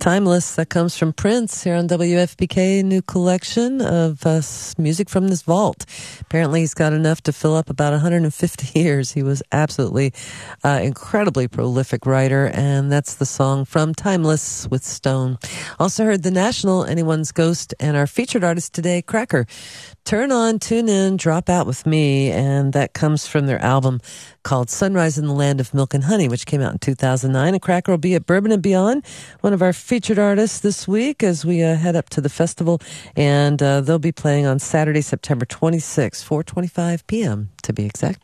Timeless, that comes from Prince here on WFPK, new collection of music from this vault. Apparently he's got enough to fill up about 150 years. He was absolutely incredibly prolific writer, and that's the song from Timeless with Stone. Also heard The National, Anyone's Ghost, and our featured artist today, Cracker. Turn on, tune in, drop out with me, and that comes from their album called Sunrise in the Land of Milk and Honey, which came out in 2009. And Cracker will be at Bourbon and Beyond, one of our featured artists this week as we head up to the festival, and they'll be playing on Saturday, September 26th, 4:25 p.m. to be exact.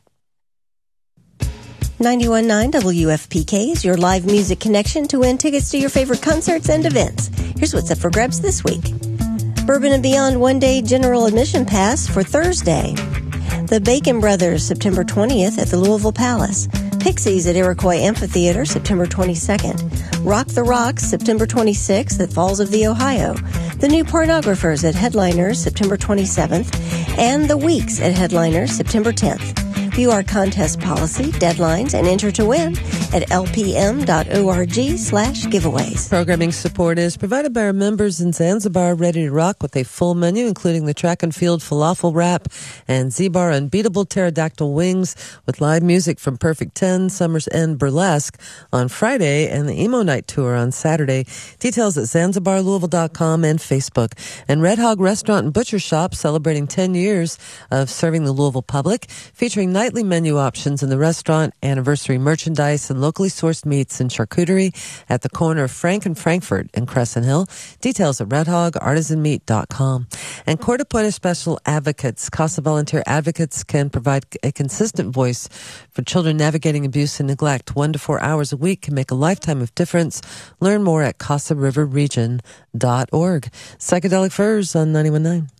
91.9 WFPK is your live music connection to win tickets to your favorite concerts and events. Here's what's up for grabs this week. Bourbon and Beyond one-day general admission pass for Thursday. The Bacon Brothers, September 20th at the Louisville Palace. Pixies at Iroquois Amphitheater, September 22nd. Rock the Rocks, September 26th at Falls of the Ohio. The New Pornographers at Headliners, September 27th. And The Weeks at Headliners, September 10th. View our contest policy, deadlines, and enter to win at lpm.org/giveaways. Programming support is provided by our members in Zanzibar, ready to rock with a full menu, including the track and field falafel wrap and Z-Bar Unbeatable Pterodactyl Wings, with live music from Perfect 10, Summer's End Burlesque on Friday, and the Emo Night Tour on Saturday. Details at ZanzibarLouisville.com and Facebook. And Red Hog Restaurant and Butcher Shop, celebrating 10 years of serving the Louisville public, featuring nightly menu options in the restaurant, anniversary merchandise, and locally sourced meats and charcuterie at the corner of Frank and Frankfurt in Crescent Hill. Details at redhogartisanmeat.com. And Court Appointed Special Advocates. CASA volunteer advocates can provide a consistent voice for children navigating abuse and neglect. 1 to 4 hours a week can make a lifetime of difference. Learn more at CASARiverRegion.org. Psychedelic Furs on 91.9.